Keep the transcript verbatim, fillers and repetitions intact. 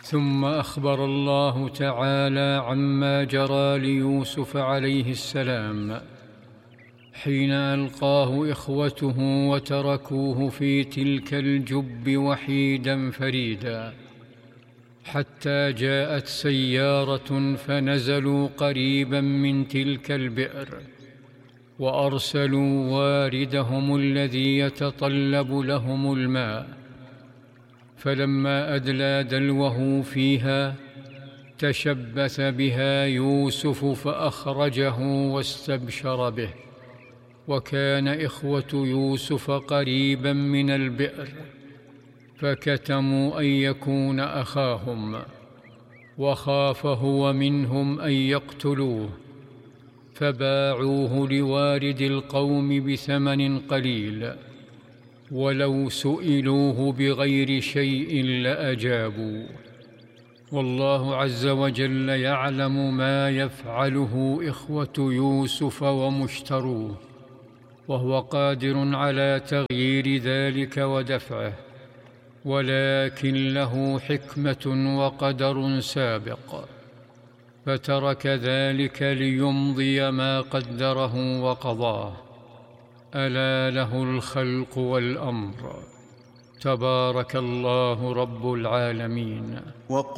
ثم أخبر الله تعالى عما جرى ليوسف عليه السلام حين ألقاه إخوته وتركوه في تلك الجب وحيدا فريدا، حتى جاءت سيارة فنزلوا قريبا من تلك البئر، وأرسلوا واردهم الذي يتطلب لهم الماء، فلما أدلى دلوه فيها تشبث بها يوسف فأخرجه واستبشر به. وكان إخوة يوسف قريبا من البئر فكتموا أن يكون أخاهم، وخاف هو منهم أن يقتلوه، فباعوه لوارد القوم بثمن قليل، ولو سئلوه بغير شيء لأجابوا. والله عز وجل يعلم ما يفعله إخوة يوسف ومشتروه، وهو قادر على تغيير ذلك ودفعه، ولكن له حكمة وقدر سابق، فترك ذلك ليمضي ما قدره وقضاه. ألا له الخلق والأمر، تبارك الله رب العالمين.